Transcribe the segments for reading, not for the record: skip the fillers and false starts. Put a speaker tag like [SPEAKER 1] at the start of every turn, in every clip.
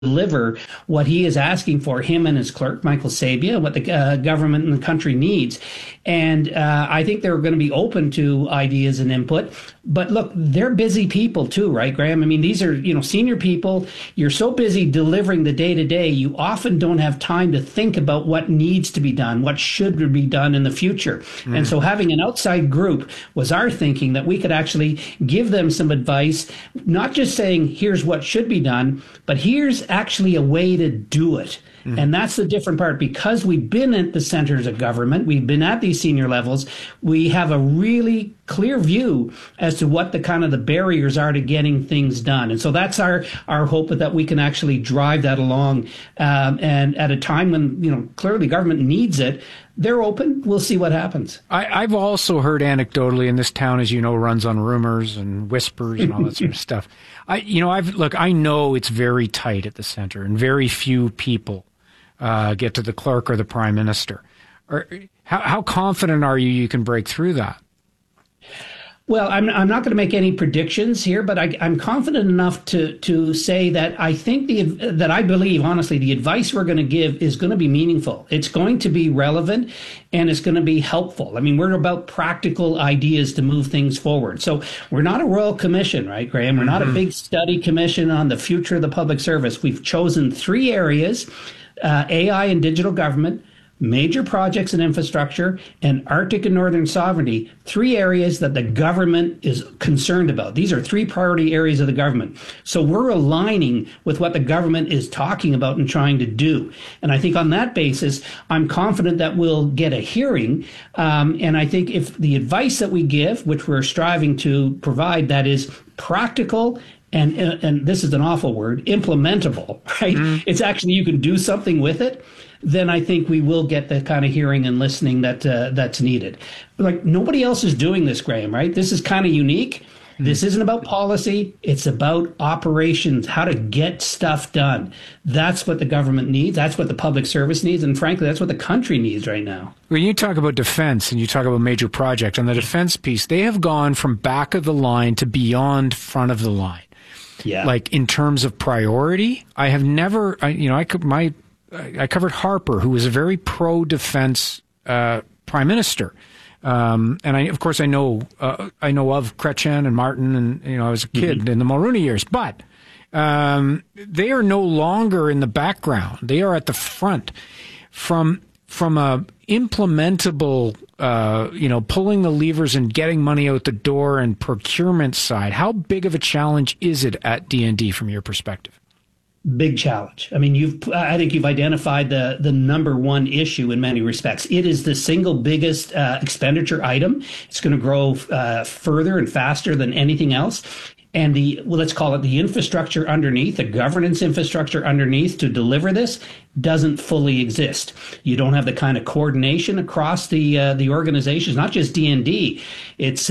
[SPEAKER 1] deliver what he is asking for, him and his clerk, Michael Sabia, what the government and the country needs. And I think they're going to be open to ideas and input. But look, they're busy people too, right, Graham? I mean, these are, senior people. You're so busy delivering the day to day, you often don't have time to think about what needs to be done, what should be done in the future. And so having an outside group was our thinking that we could actually give them some advice, not just saying, here's what should be done, but here's actually a way to do it. And that's the different part. Because we've been at the centers of government, we've been at these senior levels, we have a really clear view as to what the kind of the barriers are to getting things done. And so that's our hope, that we can actually drive that along. And at a time when, clearly government needs it, they're open. We'll see what happens.
[SPEAKER 2] I've also heard anecdotally, in this town, as you know, runs on rumors and whispers and all that sort of stuff. I know it's very tight at the center, and very few people get to the clerk or the prime minister. How confident are you can break through that?
[SPEAKER 1] Well, I'm not going to make any predictions here, but I'm confident enough to say that I think that I believe, honestly, the advice we're going to give is going to be meaningful. It's going to be relevant, and it's going to be helpful. I mean, we're about practical ideas to move things forward. So we're not a royal commission, right, Graham? We're not a big study commission on the future of the public service. We've chosen 3 areas: AI and digital government, major projects and infrastructure, and Arctic and Northern sovereignty. 3 areas that the government is concerned about. These are 3 priority areas of the government. So we're aligning with what the government is talking about and trying to do. And I think on that basis, I'm confident that we'll get a hearing. And I think if the advice that we give, which we're striving to provide, that is practical and this is an awful word, implementable, right? It's actually, you can do something with it, then I think we will get the kind of hearing and listening that's needed. Like, nobody else is doing this, Graham, right? This is kind of unique. This isn't about policy. It's about operations, how to get stuff done. That's what the government needs. That's what the public service needs. And frankly, that's what the country needs right now.
[SPEAKER 2] When you talk about defense and you talk about major projects, on the defense piece, they have gone from back of the line to beyond front of the line.
[SPEAKER 1] Yeah.
[SPEAKER 2] Like, in terms of priority, I have never, I covered Harper, who was a very pro-defense prime minister. And of course, I know of Chrétien and Martin, and, I was a kid in the Mulroney years, but they are no longer in the background. They are at the front. From a implementable, pulling the levers and getting money out the door and procurement side, how big of a challenge is it at DND from your perspective?
[SPEAKER 1] Big challenge. I mean, I think you've identified the number one issue in many respects. It is the single biggest expenditure item. It's going to grow further and faster than anything else. And let's call it the infrastructure underneath, the governance infrastructure underneath to deliver this doesn't fully exist. You don't have the kind of coordination across the organizations, not just DND. It's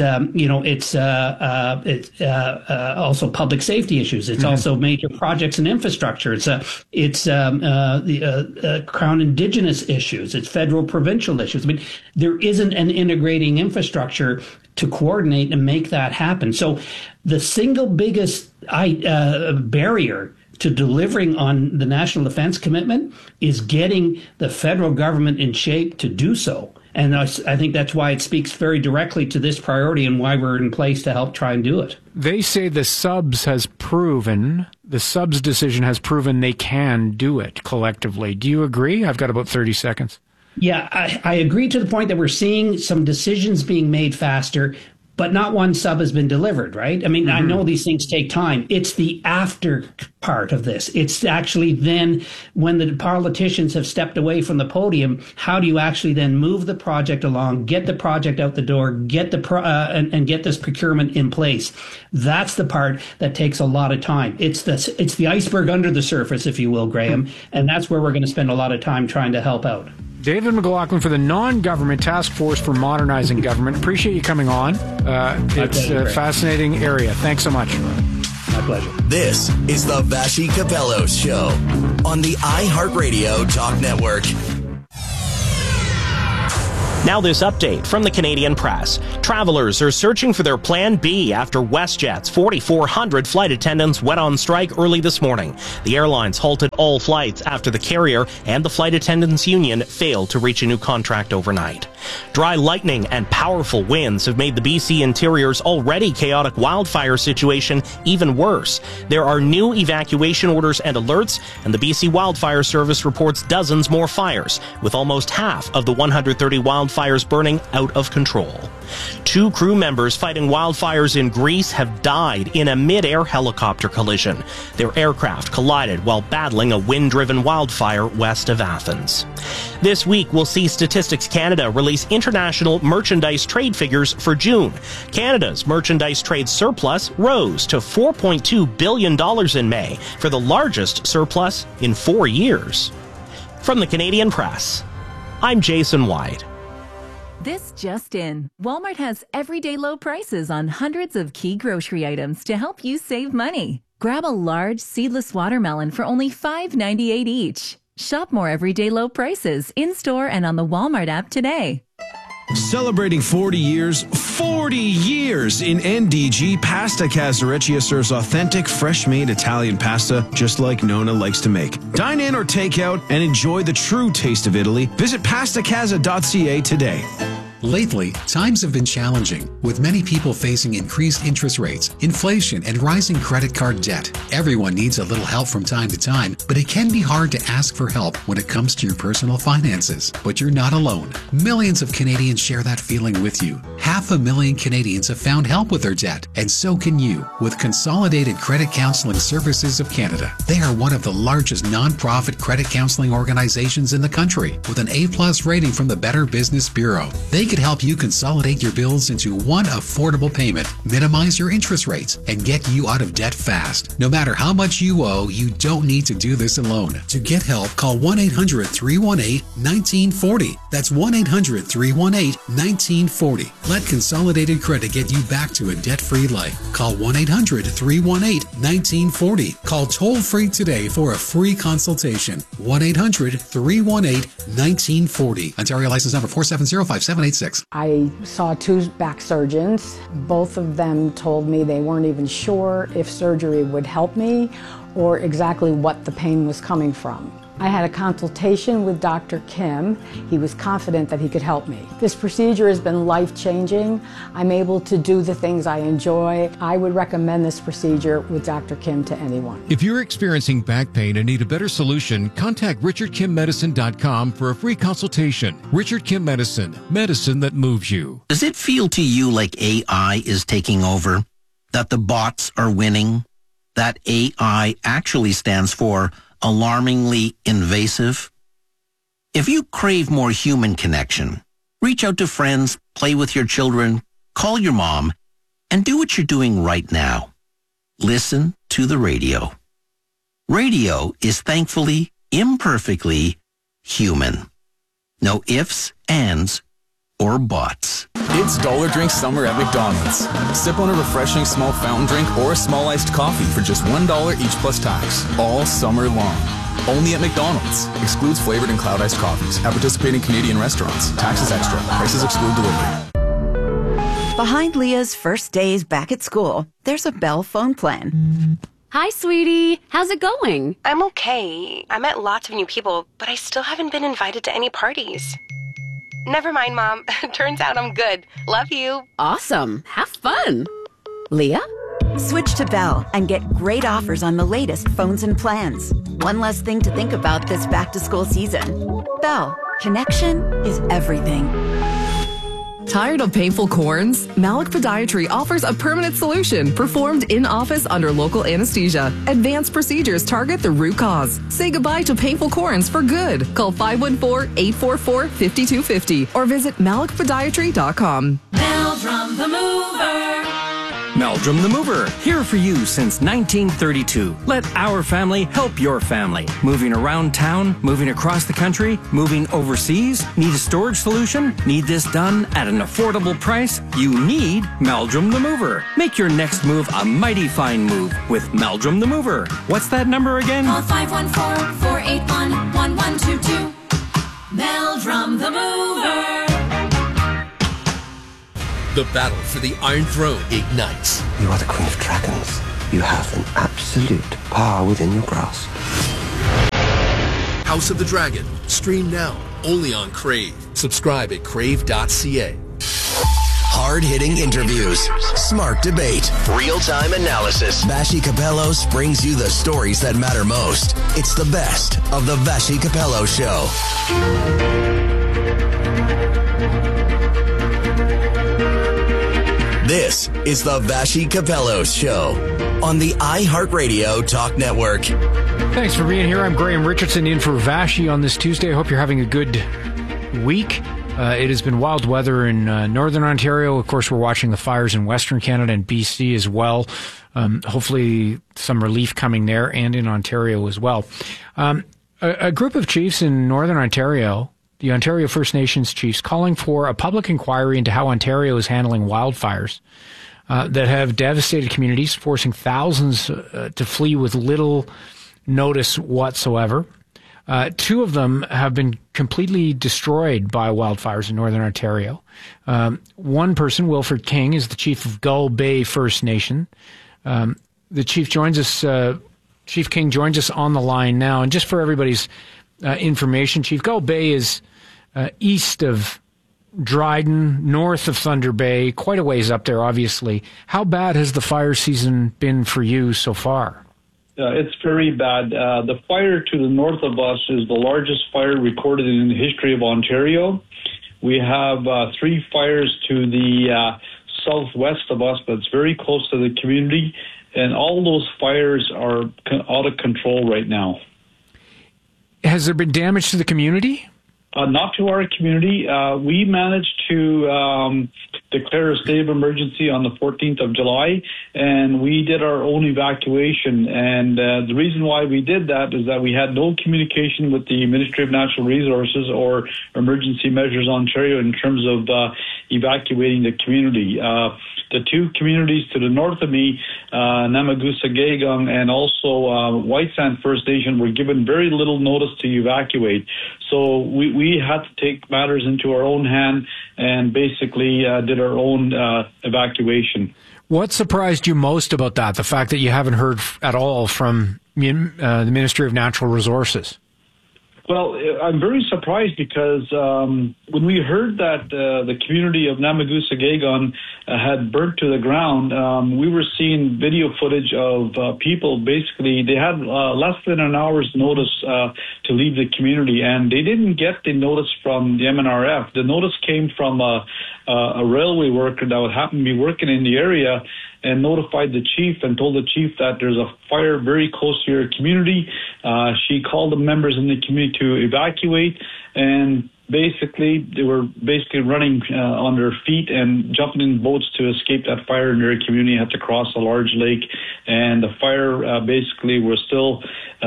[SPEAKER 1] also public safety issues. It's also major projects and infrastructure. It's Crown Indigenous issues. It's federal provincial issues. I mean, there isn't an integrating infrastructure to coordinate and make that happen. So the single biggest barrier to delivering on the national defense commitment is getting the federal government in shape to do so. And I think that's why it speaks very directly to this priority and why we're in place to help try and do it.
[SPEAKER 2] They say the subs decision has proven they can do it collectively. Do you agree? I've got about 30 seconds.
[SPEAKER 1] Yeah, I agree to the point that we're seeing some decisions being made faster, but not one sub has been delivered, right? I mean, I know these things take time. It's the after part of this. It's actually then when the politicians have stepped away from the podium, how do you actually then move the project along, get the project out the door, get and get this procurement in place? That's the part that takes a lot of time. It's the iceberg under the surface, if you will, Graham, and that's where we're going to spend a lot of time trying to help out.
[SPEAKER 2] David McLaughlin for the Non-Government Task Force for Modernizing Government. Appreciate you coming on. It's a fascinating area. Thanks so much.
[SPEAKER 1] My pleasure.
[SPEAKER 3] This is the Vassy Kapelos Show on the iHeartRadio Talk Network.
[SPEAKER 4] Now this update from the Canadian Press. Travelers are searching for their Plan B after WestJet's 4,400 flight attendants went on strike early this morning. The airlines halted all flights after the carrier and the flight attendants union failed to reach a new contract overnight. Dry lightning and powerful winds have made the BC Interior's already chaotic wildfire situation even worse. There are new evacuation orders and alerts, and the BC Wildfire Service reports dozens more fires, with almost half of the 130 wildfires burning out of control. 2 crew members fighting wildfires in Greece have died in a mid-air helicopter collision. Their aircraft collided while battling a wind-driven wildfire west of Athens. This week, we'll see Statistics Canada release international merchandise trade figures for June. Canada's merchandise trade surplus rose to $4.2 billion in May, for the largest surplus in 4 years. From the Canadian Press, I'm Jason White.
[SPEAKER 5] This just in. Walmart has everyday low prices on hundreds of key grocery items to help you save money. Grab a large seedless watermelon for only $5.98 each. Shop more everyday low prices in-store and on the Walmart app today.
[SPEAKER 6] Celebrating 40 years in NDG, Pasta Casareccia serves authentic, fresh-made Italian pasta just like Nona likes to make. Dine in or take out and enjoy the true taste of Italy. Visit pastacasa.ca today.
[SPEAKER 7] Lately, times have been challenging, with many people facing increased interest rates, inflation, and rising credit card debt. Everyone needs a little help from time to time, but it can be hard to ask for help when it comes to your personal finances. But you're not alone. Millions of Canadians share that feeling with you. 500,000 Canadians have found help with their debt, and so can you, with Consolidated Credit Counseling Services of Canada. They are one of the largest non-profit credit counseling organizations in the country, with an A+ rating from the Better Business Bureau. They could help you consolidate your bills into one affordable payment, minimize your interest rates, and get you out of debt fast. No matter how much you owe, you don't need to do this alone. To get help, call 1-800-318-1940. That's 1-800-318-1940. Let Consolidated Credit get you back to a debt-free life. Call 1-800-318-1940. Call toll-free today for a free consultation. 1-800-318-1940. Ontario license number 4705786.
[SPEAKER 8] I saw 2 back surgeons. Both of them told me they weren't even sure if surgery would help me or exactly what the pain was coming from. I had a consultation with Dr. Kim. He was confident that he could help me. This procedure has been life-changing. I'm able to do the things I enjoy. I would recommend this procedure with Dr. Kim to anyone.
[SPEAKER 9] If you're experiencing back pain and need a better solution, contact richardkimmedicine.com for a free consultation. Richard Kim Medicine, medicine that moves you.
[SPEAKER 10] Does it feel to you like AI is taking over? That the bots are winning? That AI actually stands for alarmingly invasive? If you crave more human connection, reach out to friends, play with your children, call your mom, and do what you're doing right now. Listen to the radio. Radio is thankfully, imperfectly human. No ifs, ands, or buts.
[SPEAKER 11] It's Dollar Drink Summer at McDonald's. Sip on a refreshing small fountain drink or a small iced coffee for just $1 each plus tax, all summer long. Only at McDonald's. Excludes flavored and cloud iced coffees. At participating Canadian restaurants. Taxes extra. Prices exclude delivery.
[SPEAKER 12] Behind Leah's first days back at school, there's a Bell phone plan.
[SPEAKER 13] Hi, sweetie. How's it going?
[SPEAKER 14] I'm okay. I met lots of new people, but I still haven't been invited to any parties. Never mind, Mom. Turns out I'm good. Love you.
[SPEAKER 13] Awesome. Have fun. Leah?
[SPEAKER 12] Switch to Bell and get great offers on the latest phones and plans. One less thing to think about this back-to-school season. Bell. Connection is everything.
[SPEAKER 15] Tired of painful corns? Malik Podiatry offers a permanent solution performed in-office under local anesthesia. Advanced procedures target the root cause. Say goodbye to painful corns for good. Call 514-844-5250 or visit malikpodiatry.com.
[SPEAKER 16] Meldrum the Mover.
[SPEAKER 17] Meldrum the Mover, here for you since 1932. Let our family help your family. Moving around town, moving across the country, moving overseas. Need a storage solution? Need this done at an affordable price? You need Meldrum the Mover. Make your next move a mighty fine move with Meldrum the Mover. What's that number again?
[SPEAKER 16] Call 514-481-1122. Meldrum the Mover.
[SPEAKER 18] The battle for the Iron Throne ignites.
[SPEAKER 19] You are the Queen of Dragons. You have an absolute power within your grasp.
[SPEAKER 18] House of the Dragon. Stream now, only on Crave. Subscribe at crave.ca.
[SPEAKER 3] Hard-hitting interviews, smart debate, real-time analysis. Vassy Kapelos brings you the stories that matter most. It's the best of the Vassy Kapelos Show. This is the Vassy Kapelos Show on the iHeartRadio Talk Network.
[SPEAKER 2] Thanks for being here. I'm Graham Richardson in for Vassy on this Tuesday. I hope you're having a good week. It has been wild weather in northern Ontario. Of course, we're watching the fires in western Canada and BC as well. Hopefully some relief coming there and in Ontario as well. A group of chiefs in northern Ontario, the Ontario First Nations chiefs, calling for a public inquiry into how Ontario is handling wildfires that have devastated communities, forcing thousands to flee with little notice whatsoever. Two of them have been completely destroyed by wildfires in northern Ontario. One person, Wilfred King, is the chief of Gull Bay First Nation. The chief joins us. Chief King joins us on the line now. And just for everybody's information, Chief, Gull Bay is east of Dryden, north of Thunder Bay, quite a ways up there, obviously. How bad has the fire season been for you so far?
[SPEAKER 20] It's very bad. The fire to the north of us is the largest fire recorded in the history of Ontario. We have 3 fires to the southwest of us, but it's very close to the community, and all those fires are out of control right now.
[SPEAKER 2] Has there been damage to the community?
[SPEAKER 20] Not to our community. We managed to declare a state of emergency on the 14th of July, and we did our own evacuation. And the reason why we did that is that we had no communication with the Ministry of Natural Resources or Emergency Measures Ontario in terms of evacuating the community. The 2 communities to the north of me, Namagusa-Gagang and also White Sand First Nation, were given very little notice to evacuate. So we had to take matters into our own hand and basically did our own evacuation.
[SPEAKER 2] What surprised you most about that, the fact that you haven't heard at all from the Ministry of Natural Resources?
[SPEAKER 20] Well, I'm very surprised because when we heard that the community of Namagusa-Gagon had burnt to the ground, we were seeing video footage of people. Basically, they had less than an hour's notice to leave the community, and they didn't get the notice from the MNRF. The notice came from a railway worker that would happen to be working in the area, and notified the chief and told the chief that there's a fire very close to your community. She called the members in the community to evacuate, and basically they were running on their feet and jumping in boats to escape that fire in their community, had to cross a large lake, and the fire basically was still,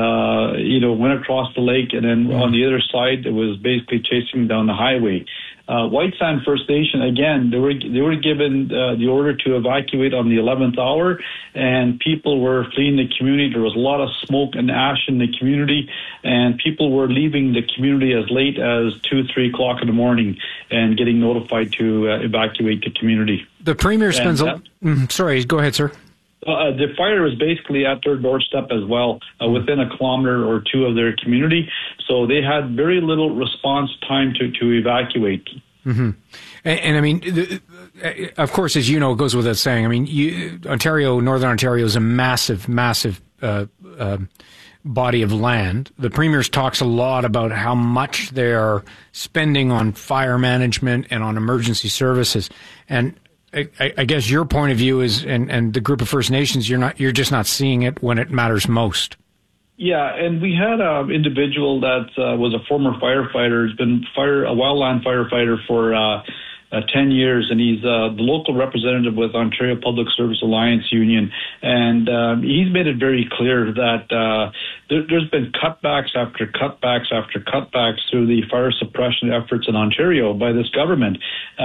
[SPEAKER 20] went across the lake, and then on the other side it was basically chasing down the highway. White Sand First Nation, again, they were given the order to evacuate on the 11th hour, and people were fleeing the community. There was a lot of smoke and ash in the community, and people were leaving the community as late as 2-3 o'clock in the morning and getting notified to evacuate the community.
[SPEAKER 2] The Premier spends sorry, go ahead, sir.
[SPEAKER 20] The fire was basically at their doorstep as well, within a kilometer or 2 of their community. So they had very little response time to evacuate.
[SPEAKER 2] Mm-hmm. And I mean, of course, as you know, it goes without saying. I mean, Northern Ontario is a massive, massive body of land. The Premier talks a lot about how much they're spending on fire management and on emergency services. And I guess your point of view is, and the group of First Nations, you're just not seeing it when it matters most.
[SPEAKER 20] Yeah, and we had an individual that was a former firefighter. He's been a wildland firefighter for 10 years, and he's the local representative with Ontario Public Service Alliance Union. And he's made it very clear that there's been cutbacks after cutbacks after cutbacks through the fire suppression efforts in Ontario by this government.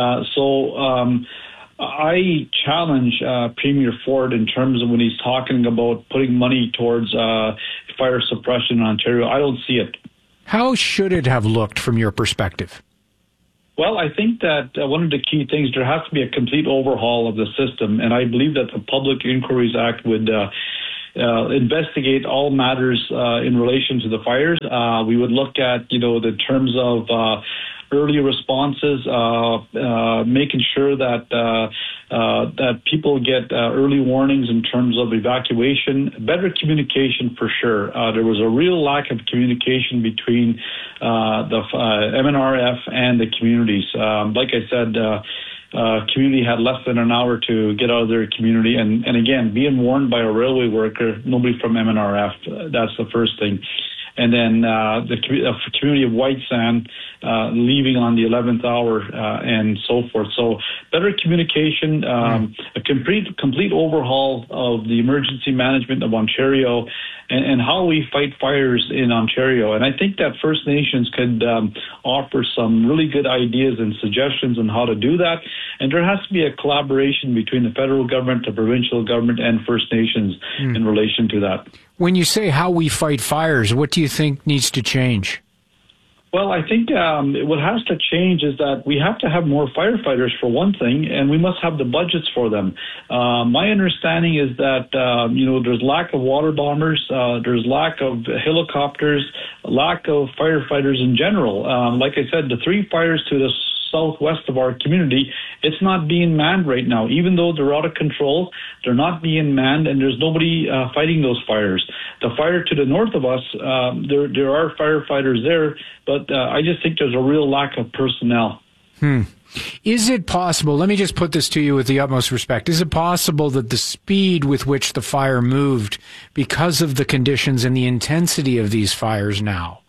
[SPEAKER 20] I challenge Premier Ford in terms of when he's talking about putting money towards fire suppression in Ontario. I don't see it.
[SPEAKER 2] How should it have looked from your perspective?
[SPEAKER 20] Well, I think that one of the key things, there has to be a complete overhaul of the system, and I believe that the Public Inquiries Act would investigate all matters in relation to the fires. We would look at, the terms of early responses, making sure that people get early warnings in terms of evacuation, better communication for sure. There was a real lack of communication between the MNRF and the communities. Like I said, community had less than an hour to get out of their community. And again, being warned by a railway worker, nobody from MNRF, that's the first thing. And then the community of White Sand leaving on the 11th hour and so forth. So better communication, a complete overhaul of the emergency management of Ontario and how we fight fires in Ontario. And I think that First Nations could offer some really good ideas and suggestions on how to do that. And there has to be a collaboration between the federal government, the provincial government, and First Nations in relation to that.
[SPEAKER 2] When you say how we fight fires, what do you think needs to change?
[SPEAKER 20] Well, I think what has to change is that we have to have more firefighters for one thing, and we must have the budgets for them. My understanding is that, there's lack of water bombers, there's lack of helicopters, lack of firefighters in general. Like I said, the 3 fires to the southwest of our community, it's not being manned right now. Even though they're out of control, they're not being manned, and there's nobody fighting those fires. The fire to the north of us, there are firefighters there, but I just think there's a real lack of personnel.
[SPEAKER 2] Is it possible, let me just put this to you with the utmost respect, is it possible that the speed with which the fire moved, because of the conditions and the intensity of these fires now,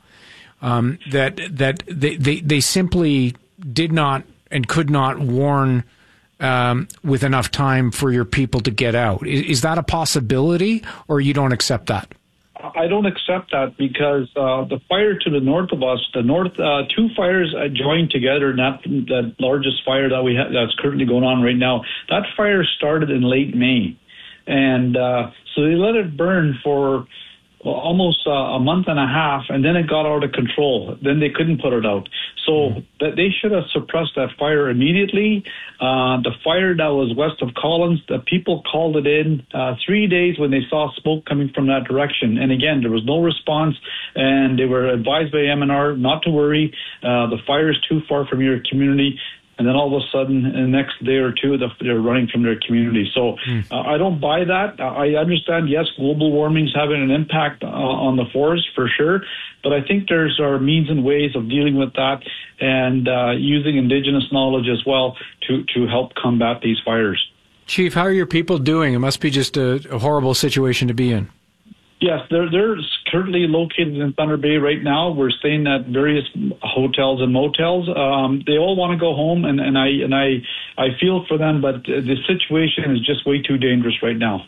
[SPEAKER 2] that they simply did not and could not warn with enough time for your people to get out? Is that a possibility, or you don't accept that?
[SPEAKER 20] I don't accept that because the fire to the north of us, 2 fires joined together, and that largest fire that we have that's currently going on right now, that fire started in late May. And so they let it burn for almost a month and a half, and then it got out of control. Then they couldn't put it out. So that they should have suppressed that fire immediately. The fire that was west of Collins, the people called it in 3 days when they saw smoke coming from that direction. And again, there was no response, and they were advised by MNR not to worry. The fire is too far from your community. And then all of a sudden, in the next day or two, they're running from their community. So I don't buy that. I understand, yes, global warming is having an impact on the forest for sure. But I think there's means and ways of dealing with that and using Indigenous knowledge as well to help combat these fires.
[SPEAKER 2] Chief, how are your people doing? It must be just a horrible situation to be in.
[SPEAKER 20] Yes, they're currently located in Thunder Bay right now. We're staying at various hotels and motels. They all want to go home, and I feel for them, but the situation is just way too dangerous right now.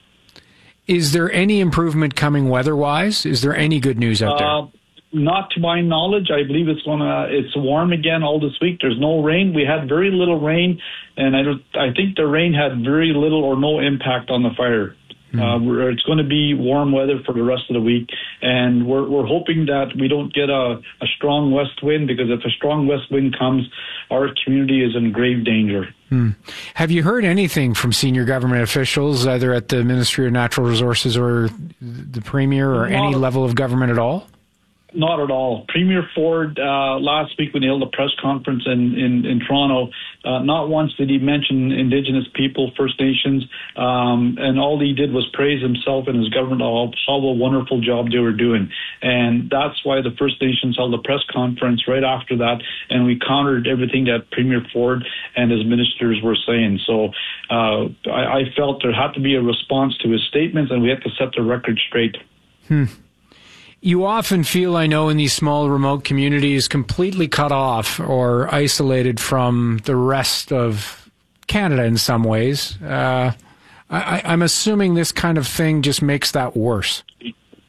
[SPEAKER 2] Is there any improvement coming weather-wise? Is there any good news out there?
[SPEAKER 20] Not to my knowledge. I believe it's warm again all this week. There's no rain. We had very little rain, and I think the rain had very little or no impact on the fire. It's going to be warm weather for the rest of the week, and we're hoping that we don't get a strong west wind, because if a strong west wind comes, our community is in grave danger.
[SPEAKER 2] Have you heard anything from senior government officials, either at the Ministry of Natural Resources or the Premier, or any level of government at all?
[SPEAKER 20] Not at all. Premier Ford, last week when he held a press conference in Toronto, not once did he mention Indigenous people, First Nations, and all he did was praise himself and his government, how a wonderful job they were doing. And that's why the First Nations held a press conference right after that, and we countered everything that Premier Ford and his ministers were saying. So I felt there had to be a response to his statements, and we had to set the record straight.
[SPEAKER 2] You often feel, I know, in these small remote communities, completely cut off or isolated from the rest of Canada in some ways. I'm assuming this kind of thing just makes that worse.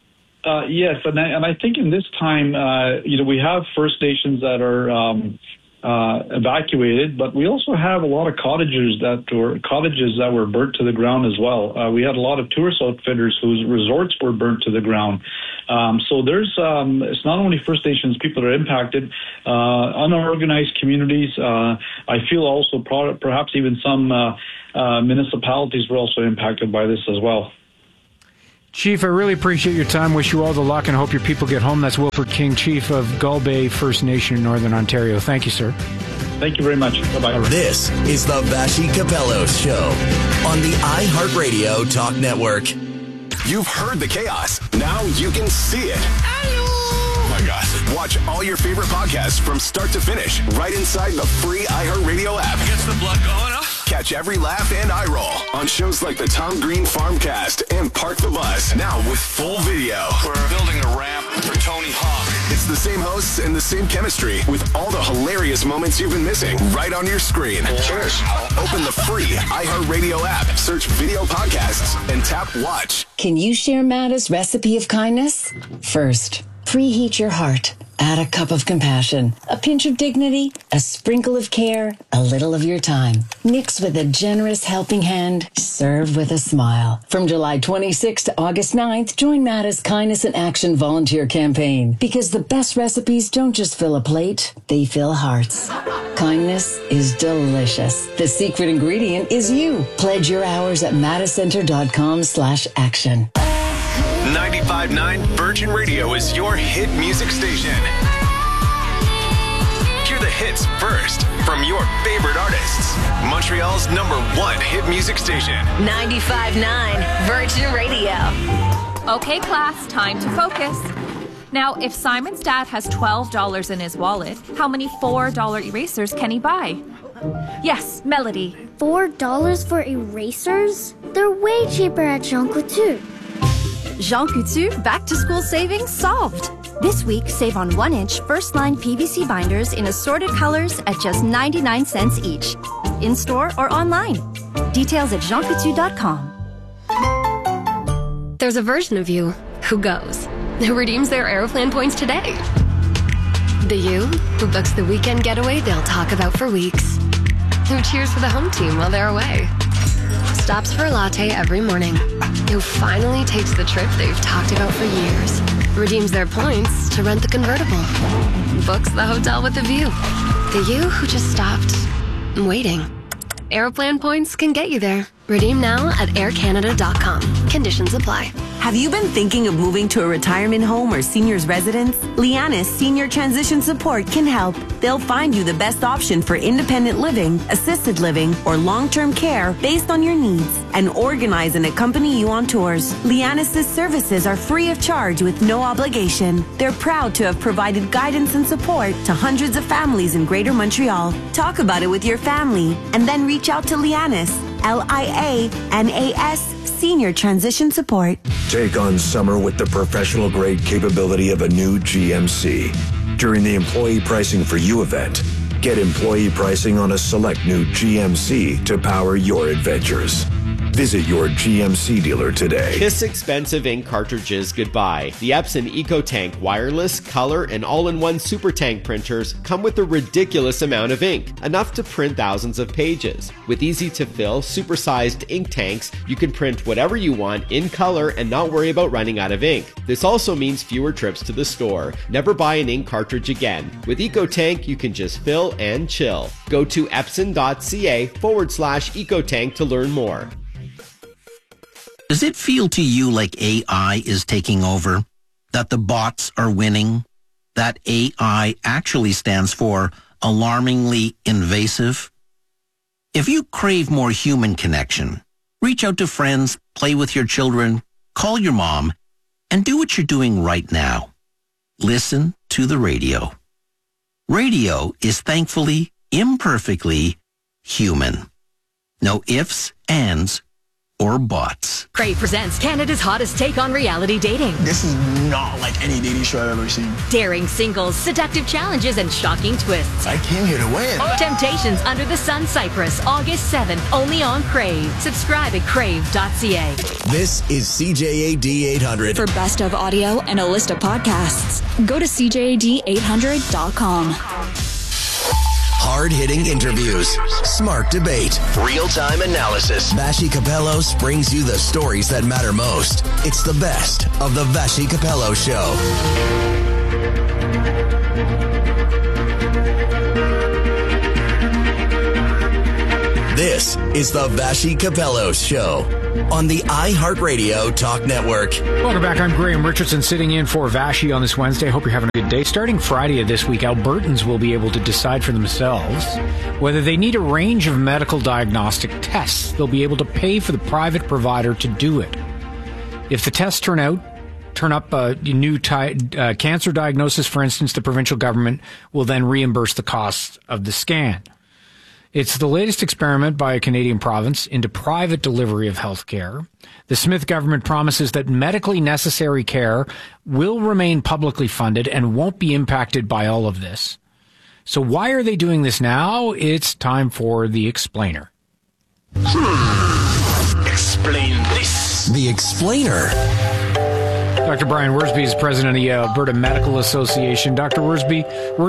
[SPEAKER 20] Yes, and I think in this time, we have First Nations that are evacuated, but we also have a lot of cottages that were burnt to the ground as well. We had a lot of tourist outfitters whose resorts were burnt to the ground. So there's it's not only First Nations people that are impacted, unorganized communities. I feel also perhaps even some municipalities were also impacted by this as well.
[SPEAKER 2] Chief, I really appreciate your time. Wish you all the luck and hope your people get home. That's Wilfred King, Chief of Gull Bay First Nation in Northern Ontario. Thank you, sir.
[SPEAKER 20] Thank you very much. Bye-bye.
[SPEAKER 3] This is the Vassy Capelos Show on the iHeartRadio Talk Network.
[SPEAKER 21] You've heard the chaos. Now you can see it. Oh my God. Watch all your favorite podcasts from start to finish right inside the free iHeartRadio app.
[SPEAKER 22] Gets the blood going up.
[SPEAKER 21] Catch every laugh and eye roll on shows like the Tom Green Farmcast and Park the Bus. Now with full video.
[SPEAKER 22] We're building a ramp for Tony Hawk.
[SPEAKER 21] It's the same hosts and the same chemistry with all the hilarious moments you've been missing right on your screen.
[SPEAKER 22] Cheers.
[SPEAKER 21] Open the free iHeartRadio app, search video podcasts, and tap watch.
[SPEAKER 23] Can you share Matta's recipe of kindness? First, preheat your heart. Add a cup of compassion, a pinch of dignity, a sprinkle of care, a little of your time. Mix with a generous helping hand. Serve with a smile. From July 26th to August 9th, join Matta's Kindness in Action volunteer campaign. Because the best recipes don't just fill a plate, they fill hearts. Kindness is delicious. The secret ingredient is you. Pledge your hours at mattacenter.com/action.
[SPEAKER 21] 95.9 Virgin Radio is your hit music station. Hear the hits first from your favorite artists. Montreal's #1 hit music station.
[SPEAKER 24] 95.9 Virgin Radio.
[SPEAKER 25] Okay, class, time to focus. Now, if Simon's dad has $12 in his wallet, how many $4 erasers can he buy? Yes, Melody.
[SPEAKER 26] $4 for erasers? They're way cheaper at Jean Coutu.
[SPEAKER 27] Jean Coutu back-to-school savings solved. This week, save on 1-inch first-line PVC binders in assorted colors at just 99 cents each. In-store or online. Details at jeancoutu.com.
[SPEAKER 28] There's a version of you who goes, who redeems their Aeroplan points today. The you who books the weekend getaway they'll talk about for weeks. Who cheers for the home team while they're away. Stops for a latte every morning. Who finally takes the trip they've talked about for years. Redeems their points to rent the convertible. Books the hotel with a view. The you who just stopped waiting. Aeroplan points can get you there. Redeem now at aircanada.com. Conditions apply.
[SPEAKER 29] Have you been thinking of moving to a retirement home or senior's residence? Lianis Senior Transition Support can help. They'll find you the best option for independent living, assisted living, or long-term care based on your needs and organize and accompany you on tours. Lianis' services are free of charge with no obligation. They're proud to have provided guidance and support to hundreds of families in Greater Montreal. Talk about it with your family and then reach out to Lianis, LIANAS, Senior Transition Support.
[SPEAKER 30] Take on summer with the professional grade capability of a new GMC. During the Employee Pricing for You event, get employee pricing on a select new GMC to power your adventures. Visit your GMC dealer today.
[SPEAKER 31] Kiss expensive ink cartridges goodbye. The Epson EcoTank wireless, color, and all-in-one super tank printers come with a ridiculous amount of ink, enough to print thousands of pages. With easy-to-fill, super-sized ink tanks, you can print whatever you want in color and not worry about running out of ink. This also means fewer trips to the store. Never buy an ink cartridge again. With EcoTank, you can just fill and chill. Go to epson.ca/EcoTank to learn more.
[SPEAKER 10] Does it feel to you like AI is taking over? That the bots are winning? That AI actually stands for alarmingly invasive? If you crave more human connection, reach out to friends, play with your children, call your mom, and do what you're doing right now. Listen to the radio. Radio is thankfully, imperfectly human. No ifs, ands, or bots.
[SPEAKER 24] Crave presents Canada's hottest take on reality dating.
[SPEAKER 32] This is not like any dating show I've ever seen.
[SPEAKER 24] Daring singles, seductive challenges, and shocking twists.
[SPEAKER 32] I came here to win.
[SPEAKER 24] Temptations Under the Sun Cyprus, August 7th, only on Crave. Subscribe at crave.ca.
[SPEAKER 3] This is CJAD 800.
[SPEAKER 33] For best of audio and a list of podcasts, go to CJAD800.com.
[SPEAKER 3] Hard-hitting interviews, smart debate, real-time analysis. Vashi Capello brings you the stories that matter most. It's the best of the Vashi Capello Show. This is the Vashi Capello Show on the iHeartRadio Talk Network.
[SPEAKER 2] Welcome back. I'm Graham Richardson sitting in for Vashi on this Wednesday. Hope you're having a good day. Starting Friday of this week, Albertans will be able to decide for themselves whether they need a range of medical diagnostic tests. They'll be able to pay for the private provider to do it. If the tests turn up a new cancer diagnosis, for instance, the provincial government will then reimburse the costs of the scan. It's the latest experiment by a Canadian province into private delivery of health care. The Smith government promises that medically necessary care will remain publicly funded and won't be impacted by all of this. So why are they doing this now? It's time for The Explainer.
[SPEAKER 32] Explain this.
[SPEAKER 3] The Explainer.
[SPEAKER 2] Dr. Brian Worsby is president of the Alberta Medical Association. Dr. Worsby,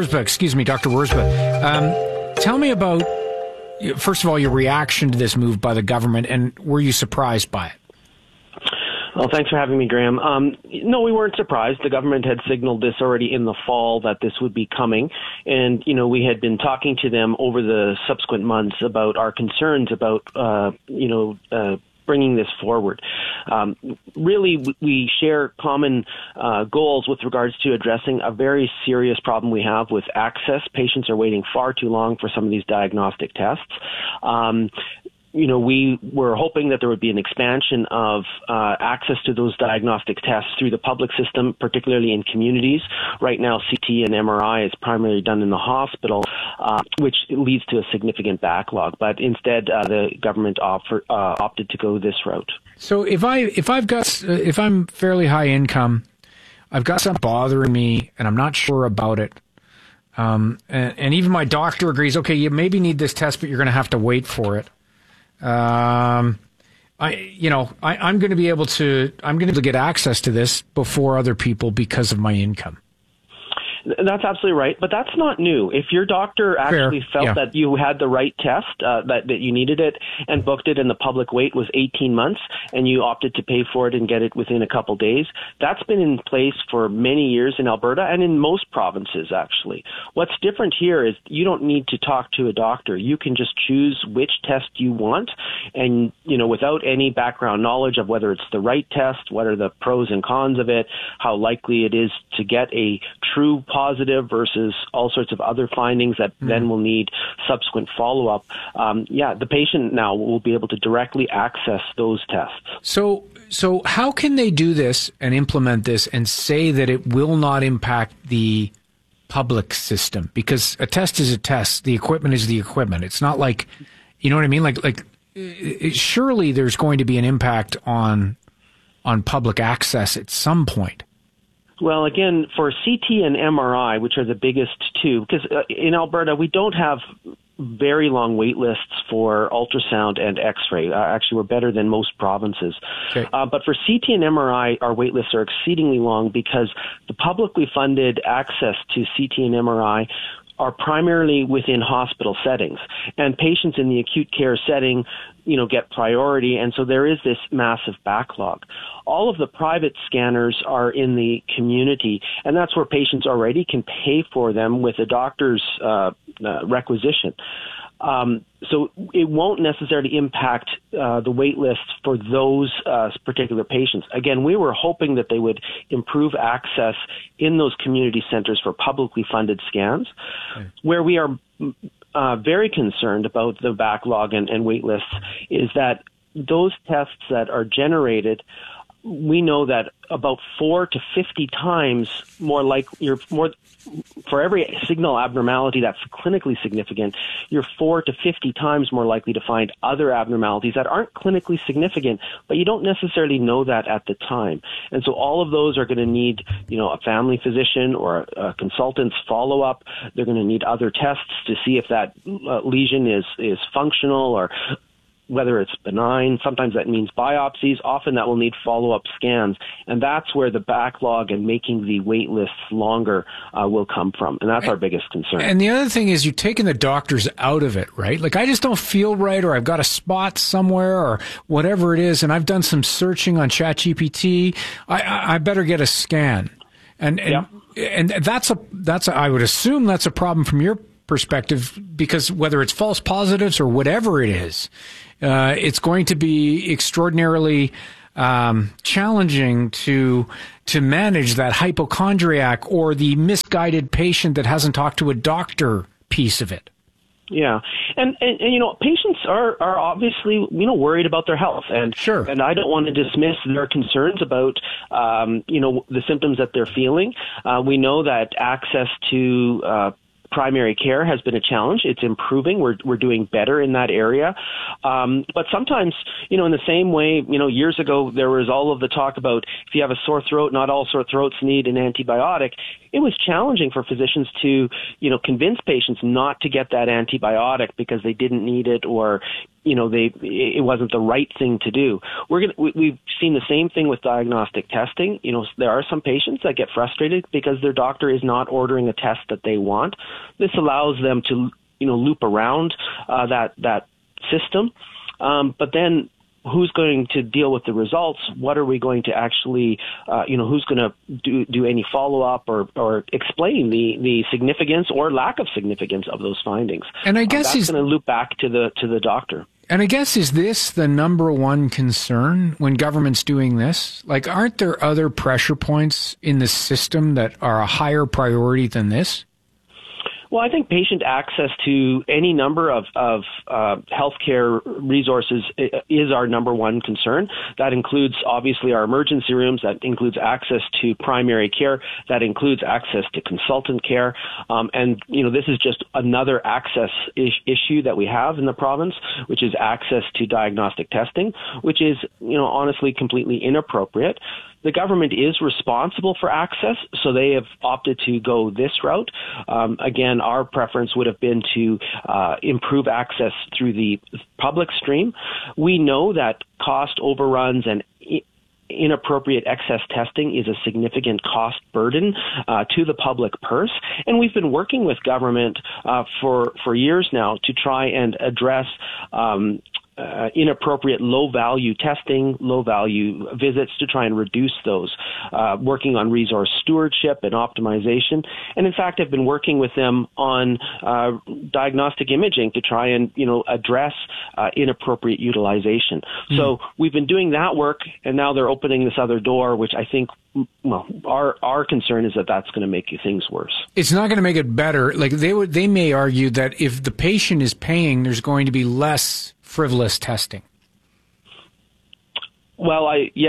[SPEAKER 2] tell me about, first of all, your reaction to this move by the government, and were you surprised by it?
[SPEAKER 1] Well, thanks for having me, Graham. No, we weren't surprised. The government had signaled this already in the fall that this would be coming. And, we had been talking to them over the subsequent months about our concerns about, bringing this forward. Really, we share common goals with regards to addressing a very serious problem we have with access. Patients are waiting far too long for some of these diagnostic tests. We were hoping that there would be an expansion of access to those diagnostic tests through the public system, particularly in communities. Right now, CT and MRI is primarily done in the hospital, which leads to a significant backlog. But instead, the government opted to go this route.
[SPEAKER 2] So if I'm fairly high income, I've got something bothering me, and I'm not sure about it. And even my doctor agrees, okay, you maybe need this test, but you're going to have to wait for it. I'm going to be able to get access to this before other people because of my income.
[SPEAKER 1] That's absolutely right, but that's not new. If your doctor actually felt that you had the right test, that you needed it, and booked it, and the public wait was 18 months, and you opted to pay for it and get it within a couple days, that's been in place for many years in Alberta and in most provinces, actually. What's different here is you don't need to talk to a doctor. You can just choose which test you want, and without any background knowledge of whether it's the right test, what are the pros and cons of it, how likely it is to get a true positive versus all sorts of other findings that then will need subsequent follow-up. The patient now will be able to directly access those tests.
[SPEAKER 2] So how can they do this and implement this and say that it will not impact the public system? Because a test is a test. The equipment is the equipment. It's not like, you know what I mean? Surely there's going to be an impact on public access at some point.
[SPEAKER 1] Well, again, for CT and MRI, which are the biggest two, because in Alberta we don't have very long wait lists for ultrasound and X-ray. Actually, we're better than most provinces. Okay. But for CT and MRI, our wait lists are exceedingly long because the publicly funded access to CT and MRI are primarily within hospital settings, and patients in the acute care setting, get priority, and so there is this massive backlog. All of the private scanners are in the community, and that's where patients already can pay for them with a doctor's requisition. So it won't necessarily impact the wait lists for those particular patients. Again, we were hoping that they would improve access in those community centers for publicly funded scans, where we are very concerned about the backlog and wait lists is that those tests that are generated, we know that about 4 to 50 times more for every signal abnormality that's clinically significant, you're 4 to 50 times more likely to find other abnormalities that aren't clinically significant, but you don't necessarily know that at the time. And so all of those are going to need, a family physician or a consultant's follow-up. They're going to need other tests to see if that lesion is functional or whether it's benign. Sometimes that means biopsies. Often that will need follow-up scans. And that's where the backlog and making the wait lists longer will come from. And that's our biggest concern.
[SPEAKER 2] And the other thing is you're taking the doctors out of it, right? Like, I just don't feel right, or I've got a spot somewhere or whatever it is, and I've done some searching on ChatGPT. I better get a scan. And that's I would assume that's a problem from your perspective, because whether it's false positives or whatever it is, it's going to be extraordinarily challenging to manage that hypochondriac or the misguided patient that hasn't talked to a doctor piece of it.
[SPEAKER 1] Yeah. And patients are obviously, worried about their health. And
[SPEAKER 2] sure.
[SPEAKER 1] And I don't want to dismiss their concerns about, the symptoms that they're feeling. We know that access to primary care has been a challenge. It's improving. We're doing better in that area. But sometimes, in the same way, years ago, there was all of the talk about if you have a sore throat, not all sore throats need an antibiotic. It was challenging for physicians to, convince patients not to get that antibiotic because they didn't need it, or, it wasn't the right thing to do. We've seen the same thing with diagnostic testing. There are some patients that get frustrated because their doctor is not ordering a test that they want. This allows them to, loop around that system. But then who's going to deal with the results? What are we going to actually, who's going to do any follow-up or explain the significance or lack of significance of those findings?
[SPEAKER 2] And I guess
[SPEAKER 1] that's going to loop back to the doctor.
[SPEAKER 2] And I guess, is this the number one concern when government's doing this? Like, aren't there other pressure points in the system that are a higher priority than this?
[SPEAKER 1] Well, I think patient access to any number of healthcare resources is our number one concern. That includes, obviously, our emergency rooms. That includes access to primary care. That includes access to consultant care. And this is just another access issue that we have in the province, which is access to diagnostic testing, which is, honestly, completely inappropriate. The government is responsible for access, so they have opted to go this route. Again, our preference would have been to improve access through the public stream. We know that cost overruns and inappropriate excess testing is a significant cost burden to the public purse. And we've been working with government for years now to try and address inappropriate low-value testing, low-value visits to try and reduce those, working on resource stewardship and optimization. And in fact, I've been working with them on diagnostic imaging to try and, address inappropriate utilization. So we've been doing that work, and now they're opening this other door, which I think, our concern is that that's going to make things worse.
[SPEAKER 2] It's not going to make it better. Like, they may argue that if the patient is paying, there's going to be less frivolous testing.
[SPEAKER 1] Well,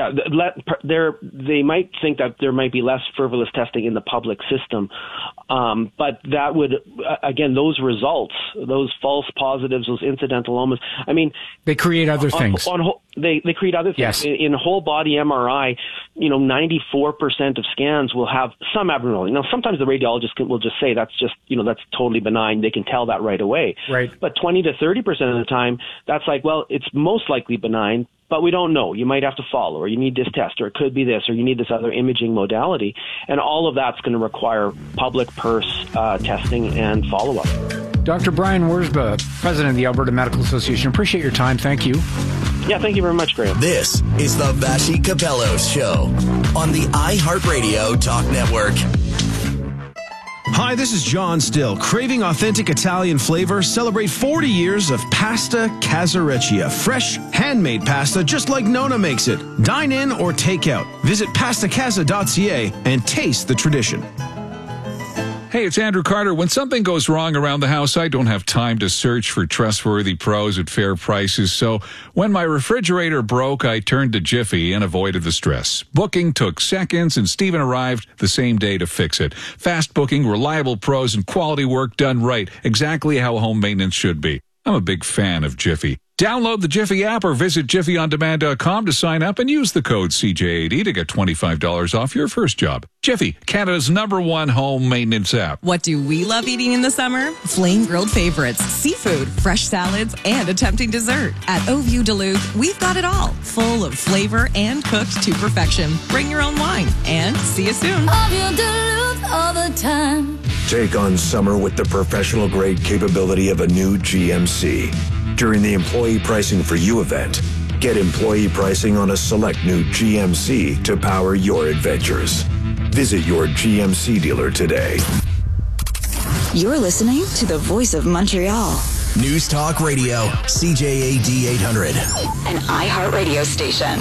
[SPEAKER 1] they might think that there might be less frivolous testing in the public system, but that would, again, those results, those false positives, those incidentalomas,
[SPEAKER 2] they create other things.
[SPEAKER 1] They create other things.
[SPEAKER 2] Yes.
[SPEAKER 1] In whole body MRI, 94% of scans will have some abnormality. Now, sometimes the radiologist will just say that's just, that's totally benign. They can tell that right away.
[SPEAKER 2] Right.
[SPEAKER 1] But 20 to 30% of the time, that's like, well, it's most likely benign, but we don't know. You might have to follow, or you need this test, or it could be this, or you need this other imaging modality. And all of that's going to require public purse testing and follow-up.
[SPEAKER 2] Dr. Brian Wurzba, President of the Alberta Medical Association, appreciate your time. Thank you.
[SPEAKER 1] Yeah, thank you very much, Graham.
[SPEAKER 3] This is the Vassy Capello Show on the iHeartRadio Talk Network.
[SPEAKER 4] Hi, this is John Still. Craving authentic Italian flavor? Celebrate 40 years of Pasta Casareccia. Fresh, handmade pasta just like Nona makes it. Dine in or take out. Visit pastacasa.ca and taste the tradition.
[SPEAKER 5] Hey, it's Andrew Carter. When something goes wrong around the house, I don't have time to search for trustworthy pros at fair prices. So when my refrigerator broke, I turned to Jiffy and avoided the stress. Booking took seconds, and Steven arrived the same day to fix it. Fast booking, reliable pros, and quality work done right. Exactly how home maintenance should be. I'm a big fan of Jiffy. Download the Jiffy app or visit jiffyondemand.com to sign up and use the code CJAD to get $25 off your first job. Jiffy, Canada's #1 home maintenance app.
[SPEAKER 6] What do we love eating in the summer? Flame grilled favorites, seafood, fresh salads, and a tempting dessert. At Au View Duluth, we've got it all, full of flavor and cooked to perfection. Bring your own wine, and see you soon.
[SPEAKER 7] Au View Duluth all the time.
[SPEAKER 30] Take on summer with the professional-grade capability of a new GMC. During the Employee Pricing for You event, get employee pricing on a select new GMC to power your adventures. Visit your GMC dealer today.
[SPEAKER 8] You're listening to the Voice of Montreal.
[SPEAKER 3] News Talk Radio, CJAD 800.
[SPEAKER 8] An iHeartRadio station.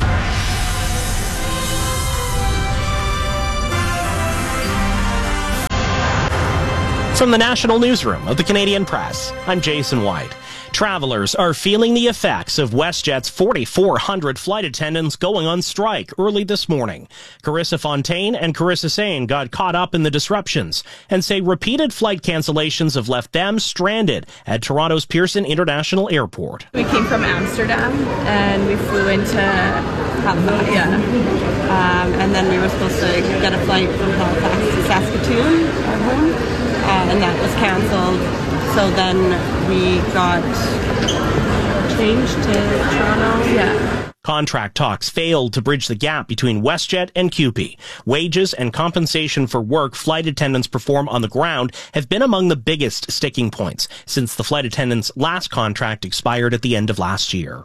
[SPEAKER 9] From the National Newsroom of the Canadian Press, I'm Jason White. Travelers are feeling the effects of WestJet's 4,400 flight attendants going on strike early this morning. Carissa Fontaine and Carissa Sane got caught up in the disruptions and say repeated flight cancellations have left them stranded at Toronto's Pearson International Airport.
[SPEAKER 11] We came from Amsterdam and we flew into Halifax. And then we were supposed to get a flight from Halifax to Saskatoon, our home, and that was canceled. So then we got changed to Toronto. Yeah.
[SPEAKER 9] Contract talks failed to bridge the gap between WestJet and CUPE. Wages and compensation for work flight attendants perform on the ground have been among the biggest sticking points since the flight attendants' last contract expired at the end of last year.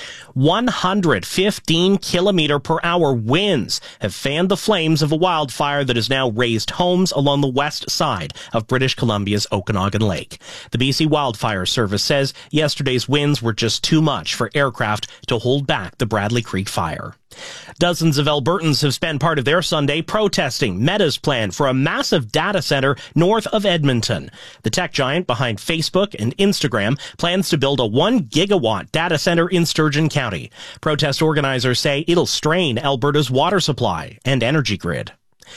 [SPEAKER 9] 115 km/h winds have fanned the flames of a wildfire that has now razed homes along the west side of British Columbia's Okanagan Lake. The BC Wildfire Service says yesterday's winds were just too much for aircraft to hold back the Bradley Creek fire. Dozens of Albertans have spent part of their Sunday protesting Meta's plan for a massive data center north of Edmonton. The tech giant behind Facebook and Instagram plans to build a 1 gigawatt data center in Sturgeon County. Protest organizers say it'll strain Alberta's water supply and energy grid.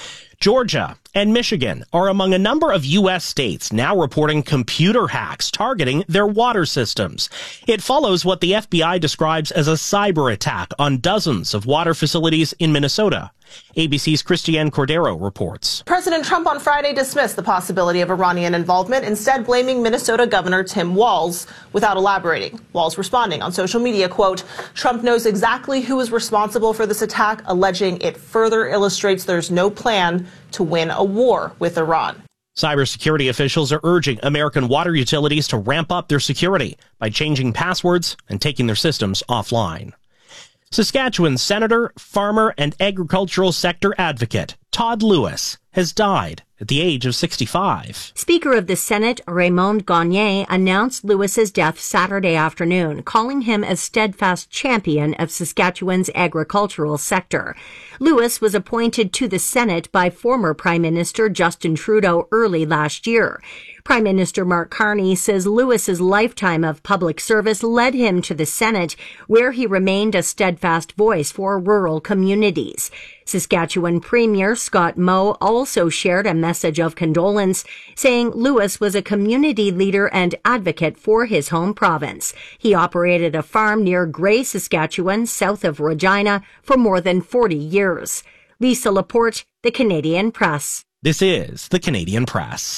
[SPEAKER 9] Georgia and Michigan are among a number of U.S. states now reporting computer hacks targeting their water systems. It follows what the FBI describes as a cyber attack on dozens of water facilities in Minnesota. ABC's Christiane Cordero reports.
[SPEAKER 12] President Trump on Friday dismissed the possibility of Iranian involvement, instead blaming Minnesota Governor Tim Walz without elaborating. Walz responding on social media, quote, Trump knows exactly who is responsible for this attack, alleging it further illustrates there's no plan to win a war with Iran.
[SPEAKER 9] Cybersecurity officials are urging American water utilities to ramp up their security by changing passwords and taking their systems offline. Saskatchewan senator, farmer, and agricultural sector advocate Todd Lewis has died at the age of 65.
[SPEAKER 13] Speaker of the Senate, Raymond Gagne, announced Lewis's death Saturday afternoon, calling him a steadfast champion of Saskatchewan's agricultural sector. Lewis was appointed to the Senate by former Prime Minister Justin Trudeau early last year. Prime Minister Mark Carney says Lewis's lifetime of public service led him to the Senate, where he remained a steadfast voice for rural communities. Saskatchewan Premier Scott Moe also shared a message of condolence, saying Lewis was a community leader and advocate for his home province. He operated a farm near Grey, Saskatchewan, south of Regina, for more than 40 years. Lisa Laporte, The Canadian Press.
[SPEAKER 9] This is The Canadian Press.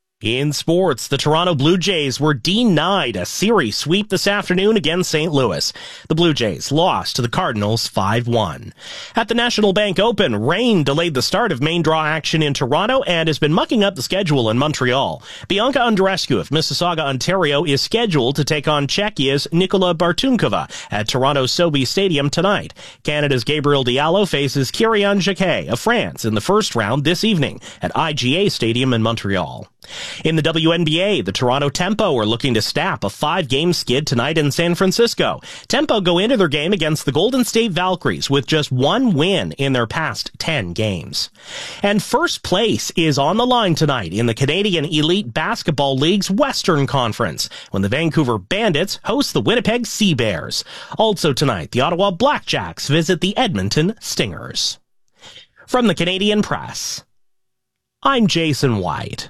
[SPEAKER 9] In sports, the Toronto Blue Jays were denied a series sweep this afternoon against St. Louis. The Blue Jays lost to the Cardinals 5-1. At the National Bank Open, rain delayed the start of main draw action in Toronto and has been mucking up the schedule in Montreal. Bianca Andreescu of Mississauga, Ontario is scheduled to take on Czechia's Nikola Bartunkova at Toronto's Sobeys Stadium tonight. Canada's Gabriel Diallo faces Kyrian Jacquet of France in the first round this evening at IGA Stadium in Montreal. In the WNBA, the Toronto Tempo are looking to snap a 5-game skid tonight in San Francisco. Tempo go into their game against the Golden State Valkyries with just one win in their past 10 games. And first place is on the line tonight in the Canadian Elite Basketball League's Western Conference when the Vancouver Bandits host the Winnipeg Sea Bears. Also tonight, the Ottawa Blackjacks visit the Edmonton Stingers. From the Canadian Press, I'm Jason White.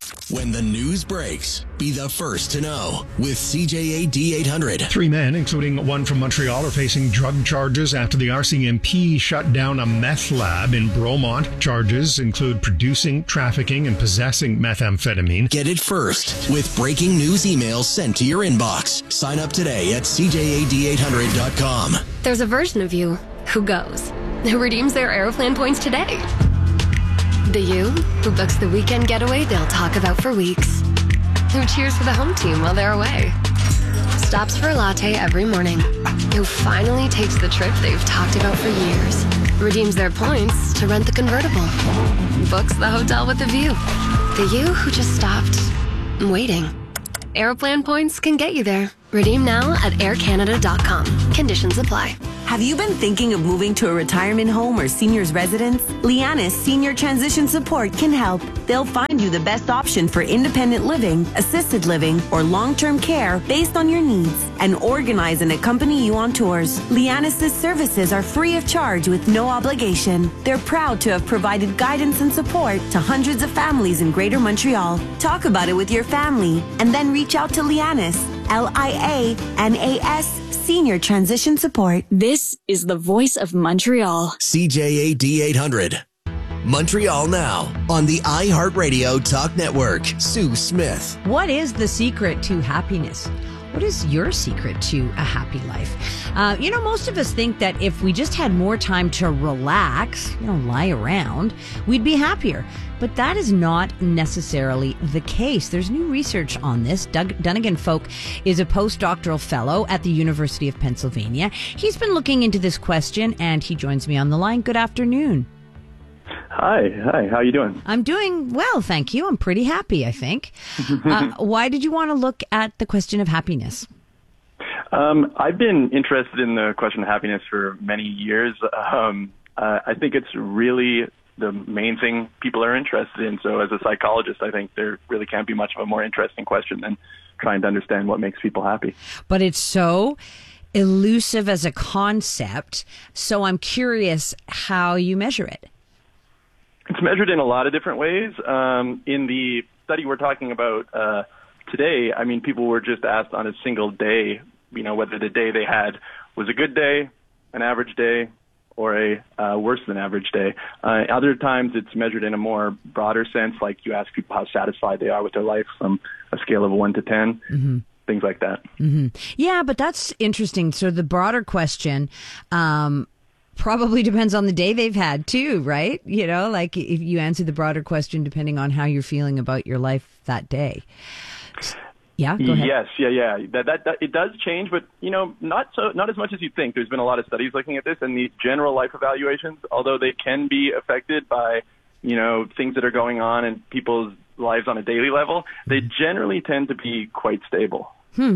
[SPEAKER 3] When the news breaks, be the first to know with CJA D800.
[SPEAKER 14] 3 men, including one from Montreal, are facing drug charges after the RCMP shut down a meth lab in Bromont. Charges include producing, trafficking, and possessing methamphetamine.
[SPEAKER 3] Get it first with breaking news emails sent to your inbox. Sign up today at CJAD800.com.
[SPEAKER 28] There's a version of you who goes, who redeems their Aeroplan points today. The you who books the weekend getaway they'll talk about for weeks. Who cheers for the home team while they're away. Stops for a latte every morning. Who finally takes the trip they've talked about for years. Redeems their points to rent the convertible. Books the hotel with the view. The you who just stopped waiting. Aeroplan points can get you there. Redeem now at aircanada.com. Conditions apply.
[SPEAKER 29] Have you been thinking of moving to a retirement home or senior's residence? Lianis Senior Transition Support can help. They'll find you the best option for independent living, assisted living, or long-term care based on your needs and organize and accompany you on tours. Lianis' services are free of charge with no obligation. They're proud to have provided guidance and support to hundreds of families in Greater Montreal. Talk about it with your family and then reach out to Lianis, Lianas Senior Transition Support.
[SPEAKER 8] This is the voice of Montreal.
[SPEAKER 3] CJA D800. Montreal Now on the iHeartRadio Talk Network. Sue Smith.
[SPEAKER 15] What is the secret to happiness? What is your secret to a happy life? Most of us think that if we just had more time to relax, lie around, we'd be happier. But that is not necessarily the case. There's new research on this. Doug Dunnigan-Folk is a postdoctoral fellow at the University of Pennsylvania. He's been looking into this question, and he joins me on the line. Good afternoon.
[SPEAKER 16] Hi. How are you doing?
[SPEAKER 15] I'm doing well, thank you. I'm pretty happy, I think. Why did you want to look at the question of happiness?
[SPEAKER 16] I've been interested in the question of happiness for many years. I think it's really the main thing people are interested in. So as a psychologist, I think there really can't be much of a more interesting question than trying to understand what makes people happy.
[SPEAKER 15] But it's so elusive as a concept. So I'm curious how you measure it.
[SPEAKER 16] It's measured in a lot of different ways. In the study we're talking about today, people were just asked on a single day, whether the day they had was a good day, an average day, or a worse than average day. Other times it's measured in a more broader sense, like you ask people how satisfied they are with their life from a scale of 1 to 10. Mm-hmm. Things like that.
[SPEAKER 15] Mm-hmm. Yeah, but that's interesting. So the broader question probably depends on the day they've had too, right? Like if you answer the broader question depending on how you're feeling about your life that day. Yeah, go ahead.
[SPEAKER 16] Yes, yeah. That it does change, but not as much as you'd think. There's been a lot of studies looking at this, and the general life evaluations, although they can be affected by things that are going on in people's lives on a daily level, they generally tend to be quite stable.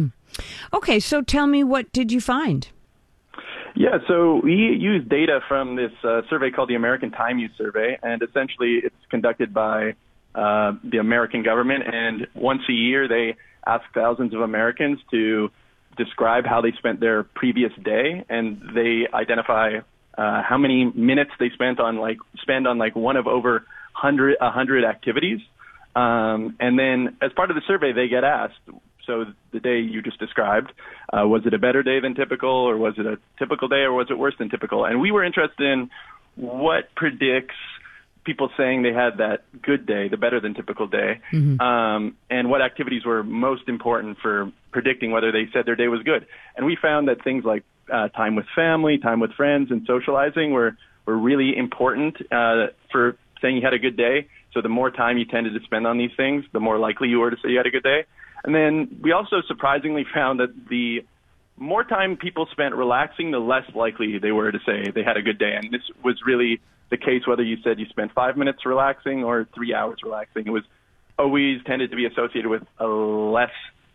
[SPEAKER 15] Okay, so tell me, what did you find?
[SPEAKER 16] Yeah, so we use data from this survey called the American Time Use Survey, and essentially it's conducted by the American government, and once a year they ask thousands of Americans to describe how they spent their previous day, and they identify how many minutes they spend on one of over 100 activities. And then as part of the survey, they get asked, so the day you just described, was it a better day than typical, or was it a typical day, or was it worse than typical? And we were interested in what predicts people saying they had that good day, the better than typical day, and what activities were most important for predicting whether they said their day was good. And we found that things like time with family, time with friends, and socializing were really important for saying you had a good day. So the more time you tended to spend on these things, the more likely you were to say you had a good day. And then we also surprisingly found that the more time people spent relaxing, the less likely they were to say they had a good day. And this was really the case whether you said you spent 5 minutes relaxing or 3 hours relaxing. It was always tended to be associated with a less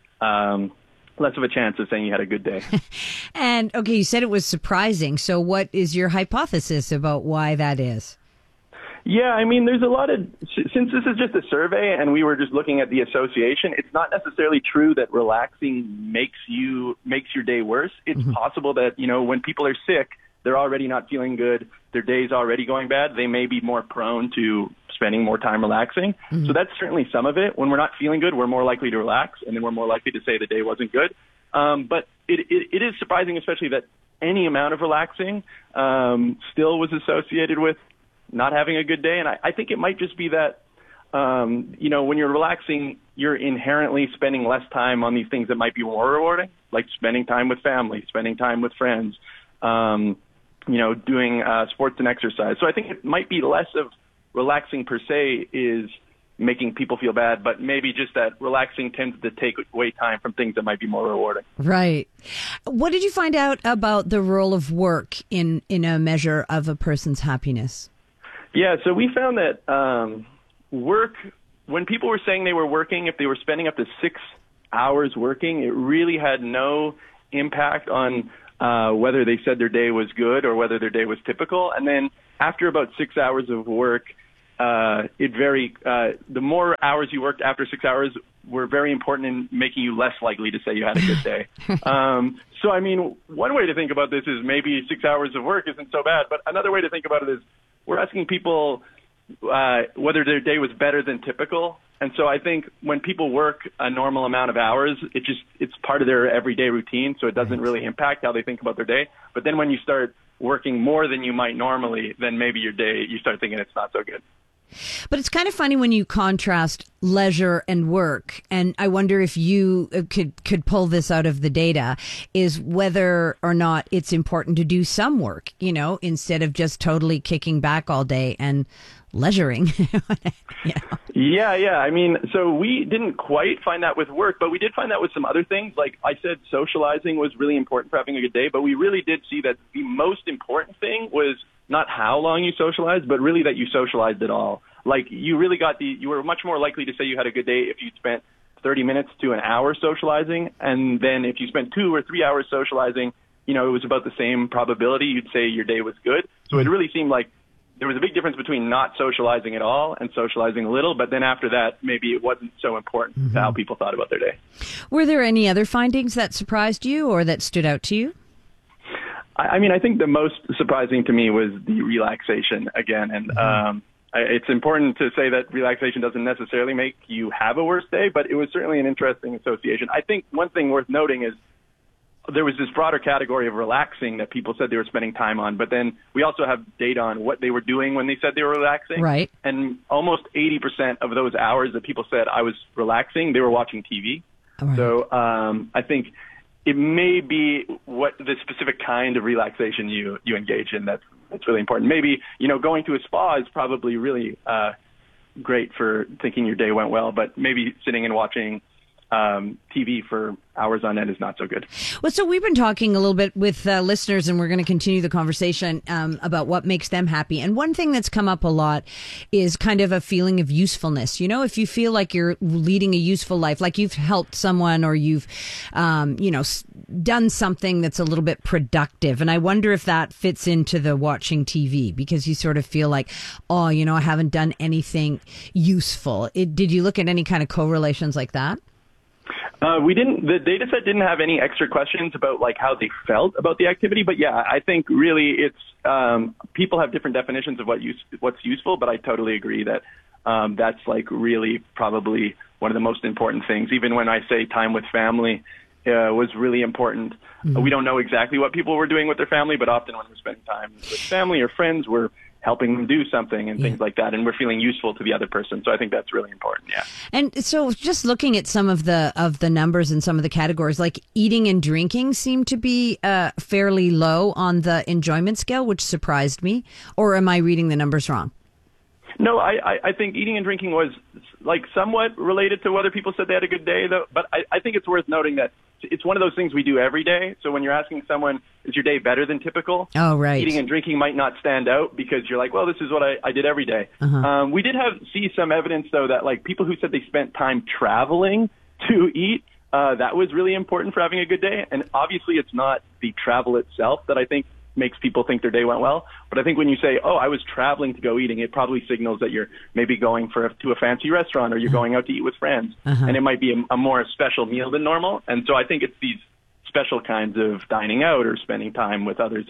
[SPEAKER 16] of a chance of saying you had a good day.
[SPEAKER 15] And, okay, you said it was surprising. So what is your hypothesis about why that is?
[SPEAKER 16] Yeah, there's a lot of, since this is just a survey and we were just looking at the association, it's not necessarily true that relaxing makes your day worse. It's possible that, when people are sick, they're already not feeling good, their day's already going bad, they may be more prone to spending more time relaxing. So that's certainly some of it. When we're not feeling good, we're more likely to relax, and then we're more likely to say the day wasn't good. But it is surprising, especially that any amount of relaxing still was associated with not having a good day. And I think it might just be that, when you're relaxing, you're inherently spending less time on these things that might be more rewarding, like spending time with family, spending time with friends, doing sports and exercise. So I think it might be less of relaxing per se is making people feel bad, but maybe just that relaxing tends to take away time from things that might be more rewarding.
[SPEAKER 15] Right. What did you find out about the role of work in a measure of a person's happiness?
[SPEAKER 16] Yeah, so we found that work, when people were saying they were working, if they were spending up to 6 hours working, it really had no impact on whether they said their day was good or whether their day was typical. And then after about 6 hours of work, the more hours you worked after 6 hours were very important in making you less likely to say you had a good day. So, I mean, one way to think about this is maybe 6 hours of work isn't so bad, but another way to think about it is we're asking people whether their day was better than typical. And so I think when people work a normal amount of hours, it's part of their everyday routine, so it doesn't really impact how they think about their day. But then when you start working more than you might normally, then maybe your day, you start thinking it's not so good.
[SPEAKER 15] But it's kind of funny when you contrast leisure and work, and I wonder if you could pull this out of the data, is whether or not it's important to do some work, instead of just totally kicking back all day and leisuring.
[SPEAKER 16] Yeah. I mean, so we didn't quite find that with work, but we did find that with some other things. Like I said, socializing was really important for having a good day, but we really did see that the most important thing was not how long you socialized, but really that you socialized at all. Like you really you were much more likely to say you had a good day if you spent 30 minutes to an hour socializing. And then if you spent 2 or 3 hours socializing, it was about the same probability you'd say your day was good. So it really seemed like there was a big difference between not socializing at all and socializing a little, but then after that, maybe it wasn't so important to how people thought about their day. Were
[SPEAKER 15] there any other findings that surprised you or that stood out to you?
[SPEAKER 16] I mean, I think the most surprising to me was the relaxation again. And it's important to say that relaxation doesn't necessarily make you have a worse day, but it was certainly an interesting association. I think one thing worth noting is there was this broader category of relaxing that people said they were spending time on, but then we also have data on what they were doing when they said they were relaxing.
[SPEAKER 15] Right.
[SPEAKER 16] And almost 80% of those hours that people said I was relaxing, they were watching TV. Right. So I think it may be what the specific kind of relaxation you engage in that's really important. Maybe, going to a spa is probably really great for thinking your day went well, but maybe sitting and watching TV for hours on end is not so good.
[SPEAKER 15] Well, so we've been talking a little bit with listeners, and we're going to continue the conversation about what makes them happy. And one thing that's come up a lot is kind of a feeling of usefulness. If you feel like you're leading a useful life, like you've helped someone or you've, done something that's a little bit productive. And I wonder if that fits into the watching TV, because you sort of feel like, I haven't done anything useful. Did you look at any kind of correlations like that?
[SPEAKER 16] We didn't. The data set didn't have any extra questions about like how they felt about the activity. But yeah, I think really it's people have different definitions of what's useful. But I totally agree that that's like really probably one of the most important things. Even when I say time with family was really important. Mm-hmm. We don't know exactly what people were doing with their family, but often when we're spending time with family or friends, we're helping them do something and things like that, and we're feeling useful to the other person. So I think that's really important. Yeah.
[SPEAKER 15] And so just looking at some of the numbers and some of the categories, like eating and drinking seem to be fairly low on the enjoyment scale, which surprised me. Or am I reading the numbers wrong?
[SPEAKER 16] No, I think eating and drinking was like somewhat related to whether people said they had a good day, though. But I think it's worth noting that it's one of those things we do every day. So when you're asking someone, is your day better than typical?
[SPEAKER 15] Oh, right.
[SPEAKER 16] Eating and drinking might not stand out because you're like, well, this is what I did every day.
[SPEAKER 15] Uh-huh.
[SPEAKER 16] We did see some evidence, though, that like people who said they spent time traveling to eat, that was really important for having a good day. And obviously it's not the travel itself that I think makes people think their day went well. But I think when you say, I was traveling to go eating, it probably signals that you're maybe going to a fancy restaurant or you're going out to eat with friends.
[SPEAKER 15] Uh-huh.
[SPEAKER 16] And it might be a more special meal than normal. And so I think it's these special kinds of dining out or spending time with others that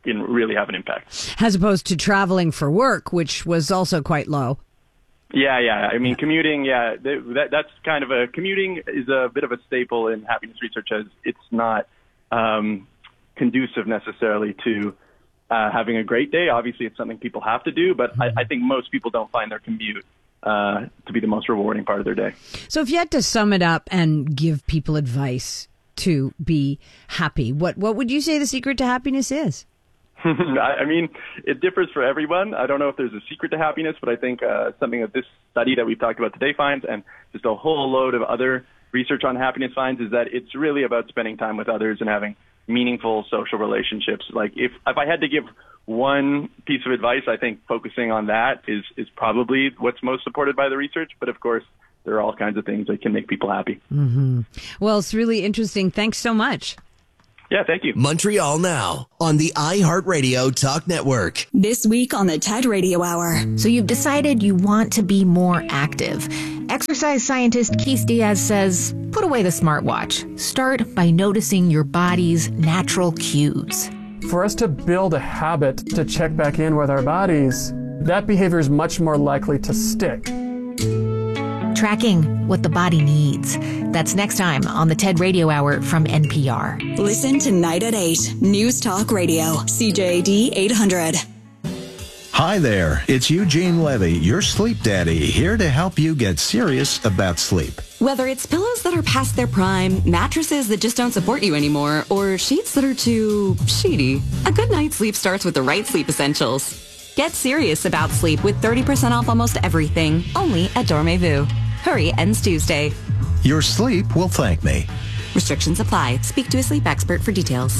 [SPEAKER 16] can really have an impact.
[SPEAKER 15] As opposed to traveling for work, which was also quite low.
[SPEAKER 16] Yeah. I mean, commuting, that's kind of commuting is a bit of a staple in happiness research, as it's not conducive necessarily to having a great day. Obviously, it's something people have to do, but I think most people don't find their commute to be the most rewarding part of their day.
[SPEAKER 15] So if you had to sum it up and give people advice to be happy, what would you say the secret to happiness is?
[SPEAKER 16] I mean, it differs for everyone. I don't know if there's a secret to happiness, but I think something that this study that we've talked about today finds, and just a whole load of other research on happiness finds, is that it's really about spending time with others and having meaningful social relationships. Like if I had to give one piece of advice, I think focusing on that is probably what's most supported by the research. But of course, there are all kinds of things that can make people happy.
[SPEAKER 15] Mm-hmm. Well, it's really interesting. Thanks so much.
[SPEAKER 16] Yeah, thank you.
[SPEAKER 3] Montreal Now on the iHeartRadio Talk Network.
[SPEAKER 8] This week on the TED Radio Hour.
[SPEAKER 10] So you've decided you want to be more active. Exercise scientist Keith Diaz says, put away the smartwatch. Start by noticing your body's natural cues.
[SPEAKER 17] For us to build a habit to check back in with our bodies, that behavior is much more likely to stick.
[SPEAKER 10] Tracking what the body needs. That's next time on the TED Radio Hour from NPR.
[SPEAKER 8] Listen tonight at 8. News Talk Radio, CJAD 800.
[SPEAKER 18] Hi there, it's Eugene Levy, your sleep daddy, here to help you get serious about sleep.
[SPEAKER 19] Whether it's pillows that are past their prime, mattresses that just don't support you anymore, or sheets that are too sheety, a good night's sleep starts with the right sleep essentials. Get serious about sleep with 30% off almost everything, only at Dormez-vous. Hurry, ends Tuesday.
[SPEAKER 18] Your sleep will thank me.
[SPEAKER 19] Restrictions apply. Speak to a sleep expert for details.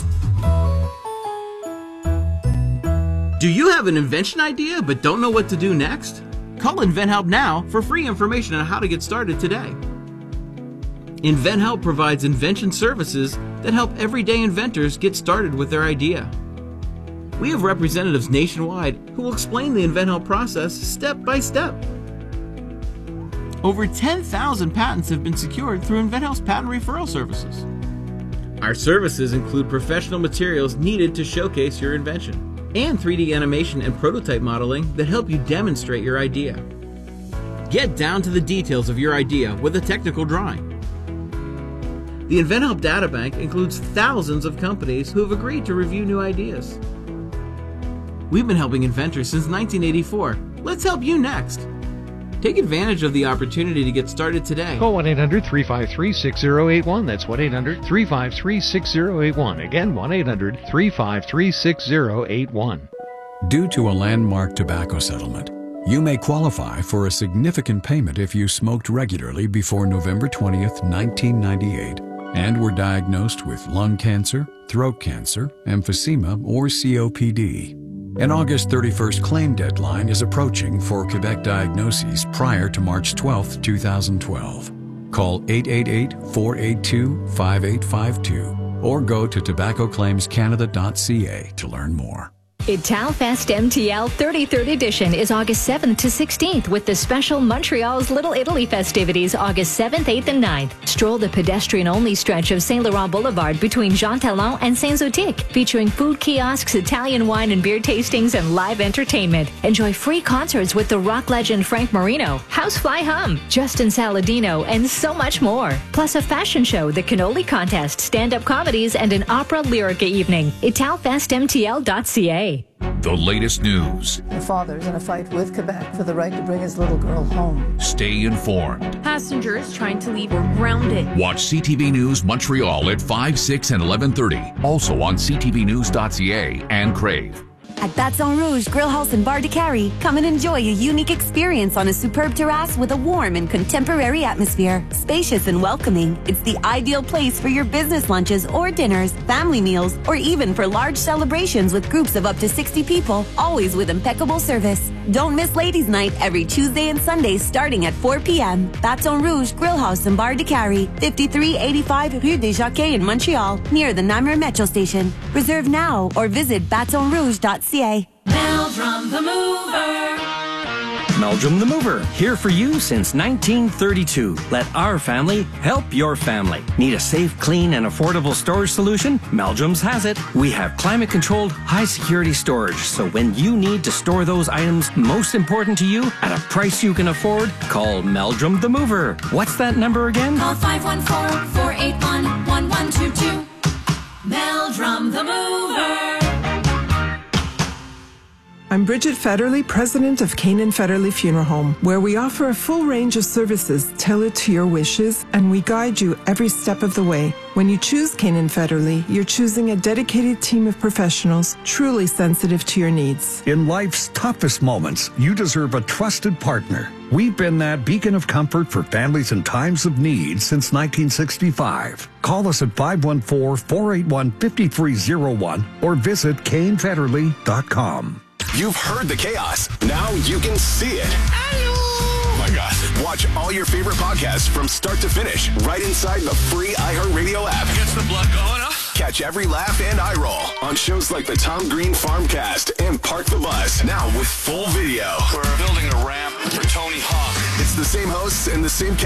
[SPEAKER 20] Do you have an invention idea but don't know what to do next? Call InventHelp now for free information on how to get started today. InventHelp provides invention services that help everyday inventors get started with their idea. We have representatives nationwide who will explain the InventHelp process step by step. Over 10,000 patents have been secured through InventHelp's patent referral services. Our services include professional materials needed to showcase your invention, and 3D animation and prototype modeling that help you demonstrate your idea. Get down to the details of your idea with a technical drawing. The InventHelp Databank includes thousands of companies who have agreed to review new ideas. We've been helping inventors since 1984. Let's help you next. Take advantage of the opportunity to get started today.
[SPEAKER 21] Call 1-800-353-6081. That's 1-800-353-6081. Again, 1-800-353-6081.
[SPEAKER 22] Due to a landmark tobacco settlement, you may qualify for a significant payment if you smoked regularly before November 20th, 1998, and were diagnosed with lung cancer, throat cancer, emphysema, or COPD. An August 31st claim deadline is approaching for Quebec diagnoses prior to March 12, 2012. Call 888-482-5852 or go to tobaccoclaimscanada.ca to learn more.
[SPEAKER 24] Italfest MTL 33rd edition is August 7th to 16th with the special Montreal's Little Italy festivities August 7th, 8th, and 9th. Stroll the pedestrian-only stretch of Saint Laurent Boulevard between Jean Talon and Saint-Zotique, featuring food kiosks, Italian wine and beer tastings, and live entertainment. Enjoy free concerts with the rock legend Frank Marino, Housefly Hum, Justin Saladino, and so much more. Plus a fashion show, the cannoli contest, stand-up comedies, and an opera lyrica evening. Italfestmtl.ca.
[SPEAKER 21] The latest news.
[SPEAKER 22] The father's in a fight with Quebec for the right to bring his little girl home.
[SPEAKER 21] Stay informed.
[SPEAKER 23] Passengers trying to leave were grounded.
[SPEAKER 21] Watch CTV News Montreal at 5, 6, and 11:30. Also on ctvnews.ca and Crave.
[SPEAKER 29] At Baton Rouge Grill House and Bar de Carrie, come and enjoy a unique experience on a superb terrace with a warm and contemporary atmosphere. Spacious and welcoming, it's the ideal place for your business lunches or dinners, family meals, or even for large celebrations with groups of up to 60 people, always with impeccable service. Don't miss Ladies' Night every Tuesday and Sunday starting at 4 p.m. Baton Rouge Grill House and Bar de Carrie, 5385 Rue des Jockeys in Montreal, near the Namur Metro Station. Reserve now or visit batonrouge.ca.
[SPEAKER 7] Meldrum the Mover.
[SPEAKER 1] Meldrum the Mover, here for you since 1932. Let our family help your family. Need a safe, clean, and affordable storage solution? Meldrum's has it. We have climate-controlled, high-security storage, so when you need to store those items most important to you at a price you can afford, call Meldrum the Mover. What's that number again?
[SPEAKER 7] Call 514-481-1122. Meldrum the Mover.
[SPEAKER 2] I'm Bridget Federley, president of Canaan Federley Funeral Home, where we offer a full range of services tailored to your wishes, and we guide you every step of the way. When you choose Canaan Federley, you're choosing a dedicated team of professionals truly sensitive to your needs.
[SPEAKER 4] In life's toughest moments, you deserve a trusted partner. We've been that beacon of comfort for families in times of need since 1965. Call us at 514-481-5301 or visit CainFederley.com.
[SPEAKER 5] You've heard the chaos. Now you can see it. Oh my God. Watch all your favorite podcasts from start to finish right inside the free iHeartRadio app.
[SPEAKER 6] Gets the blood going, huh?
[SPEAKER 5] Catch every laugh and eye roll on shows like the Tom Green Farmcast and Park the Bus. Now with full video.
[SPEAKER 6] We're building a ramp for Tony Hawk.
[SPEAKER 5] It's the same hosts and the same